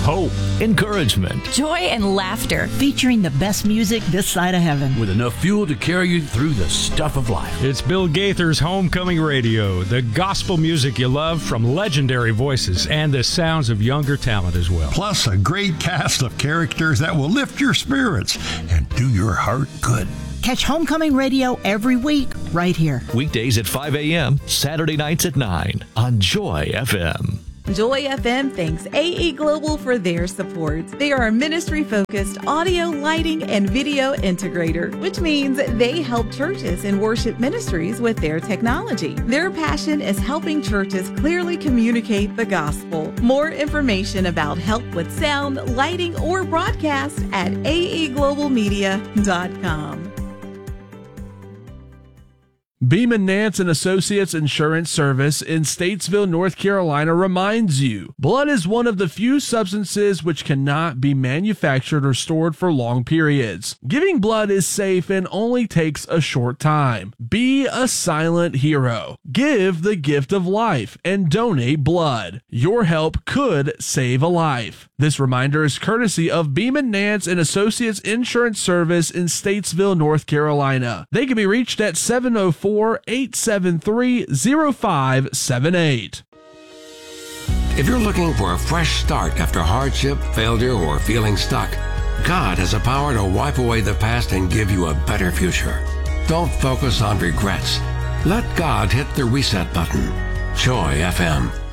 hope, encouragement, joy and laughter, featuring the best music this side of heaven, with enough fuel to carry you through the stuff of life. It's Bill Gaither's Homecoming Radio, the gospel music you love from legendary voices and the sounds of younger talent as well. Plus a great cast of characters that will lift your spirits and do your heart good. Catch Homecoming Radio every week right here. Weekdays at 5 a.m., Saturday nights at 9 on Joy FM. Joy FM thanks AE Global for their support. They are a ministry-focused audio, lighting, and video integrator, which means they help churches and worship ministries with their technology. Their passion is helping churches clearly communicate the gospel. More information about help with sound, lighting, or broadcast at aeglobalmedia.com. Beeman Nance and Associates Insurance Service in Statesville, North Carolina reminds you, blood is one of the few substances which cannot be manufactured or stored for long periods. Giving blood is safe and only takes a short time. Be a silent hero. Give the gift of life and donate blood. Your help could save a life. This reminder is courtesy of Beeman Nance and Associates Insurance Service in Statesville, North Carolina. They can be reached at 704-873-0578. If you're looking for a fresh start after hardship, failure, or feeling stuck, God has the power to wipe away the past and give you a better future. Don't focus on regrets. Let God hit the reset button. Joy FM.